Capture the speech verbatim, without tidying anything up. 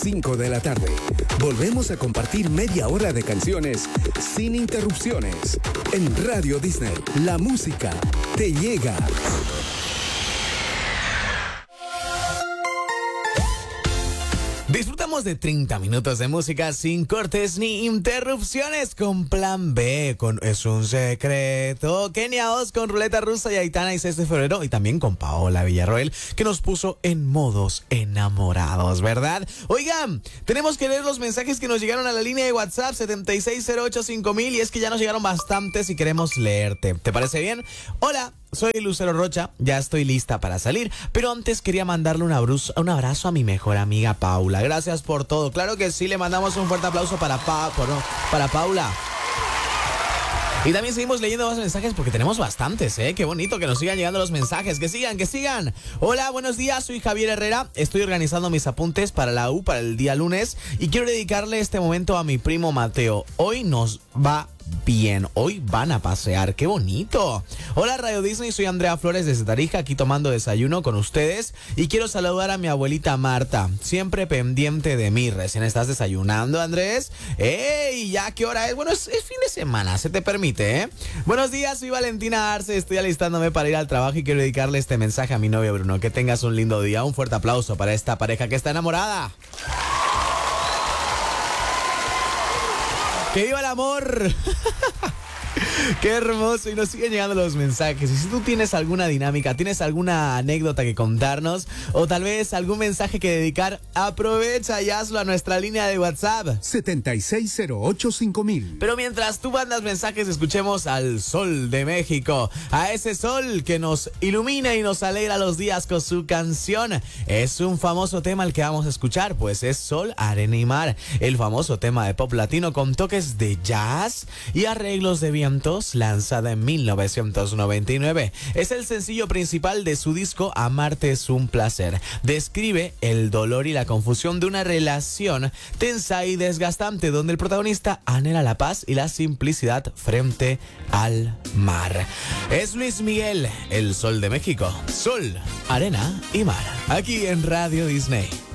cinco de la tarde. Volvemos a compartir media hora de canciones sin interrupciones. En Radio Disney, la música te llega. Disfrutamos de treinta minutos de música sin cortes ni interrupciones con Plan B, con Es un Secreto, Kenia Oz con Ruleta Rusa y Aitana y seis de febrero, y también con Paola Villarroel, que nos puso en modos enamorados, ¿verdad? Oigan, tenemos que leer los mensajes que nos llegaron a la línea de WhatsApp setenta y seis cero ocho cinco mil, y es que ya nos llegaron bastantes y queremos leerte. ¿Te parece bien? Hola, soy Lucero Rocha, ya estoy lista para salir, pero antes quería mandarle un abrazo, un abrazo a mi mejor amiga Paula. Gracias por todo. Claro que sí, le mandamos un fuerte aplauso para, pa, por, para Paula. Y también seguimos leyendo más mensajes porque tenemos bastantes, ¿eh? Qué bonito que nos sigan llegando los mensajes. Que sigan, que sigan. Hola, buenos días, soy Javier Herrera. Estoy organizando mis apuntes para la U para el día lunes y quiero dedicarle este momento a mi primo Mateo. Hoy nos va bien, hoy van a pasear, qué bonito. Hola Radio Disney, soy Andrea Flores desde Tarija, aquí tomando desayuno con ustedes y quiero saludar a mi abuelita Marta, siempre pendiente de mí. Recién estás desayunando, Andrés. ¡Ey! ¿Ya qué hora es? Bueno, es, es fin de semana, se te permite, ¿eh? Buenos días, soy Valentina Arce, estoy alistándome para ir al trabajo y quiero dedicarle este mensaje a mi novio Bruno. Que tengas un lindo día, un fuerte aplauso para esta pareja que está enamorada. ¡Que viva el amor! ¡Qué hermoso! Y nos siguen llegando los mensajes. Y si tú tienes alguna dinámica, tienes alguna anécdota que contarnos o tal vez algún mensaje que dedicar, aprovecha y hazlo a nuestra línea de WhatsApp setenta y seis cero ocho cinco mil. Pero mientras tú mandas mensajes, escuchemos al Sol de México, a ese sol que nos ilumina y nos alegra los días con su canción. Es un famoso tema el que vamos a escuchar, pues es Sol, Arena y Mar, el famoso tema de pop latino con toques de jazz y arreglos de vientos, lanzada en mil novecientos noventa y nueve. Es el sencillo principal de su disco Amarte es un placer. Describe el dolor y la confusión de una relación tensa y desgastante donde el protagonista anhela la paz y la simplicidad frente al mar. Es Luis Miguel, el Sol de México. Sol, Arena y Mar. Aquí en Radio Disney.